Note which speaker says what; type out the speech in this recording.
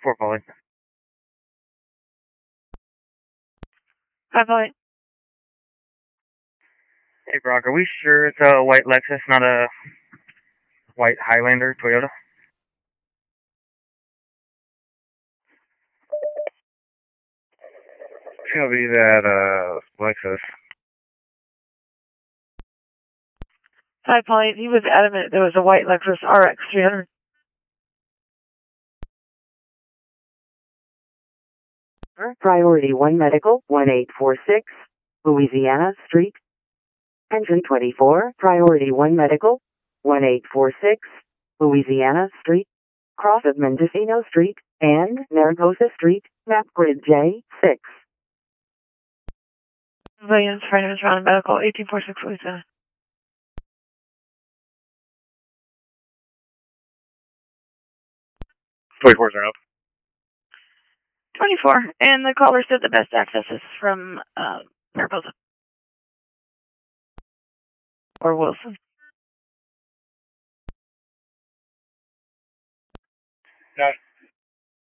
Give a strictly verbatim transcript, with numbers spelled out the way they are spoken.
Speaker 1: four, Polly.
Speaker 2: Hi, Polly.
Speaker 1: Hey, Brock, are we sure it's a white Lexus, not a white Highlander Toyota? It's gonna be that, uh, Lexus.
Speaker 2: Hi, Polly. He was adamant there was a white Lexus R X three hundred.
Speaker 3: Priority one Medical, one eight four six, Louisiana Street. Engine twenty-four, Priority one Medical, one eight four six, Louisiana Street. Cross of Mendocino Street and Mariposa Street, map grid J six.
Speaker 2: Williams, Freedom, Toronto Medical, eighteen forty-six, Louisiana.
Speaker 1: twenty-four zero.
Speaker 2: twenty-four, and the caller said the best access is from uh, Mariposa. Or Wilson.
Speaker 1: No.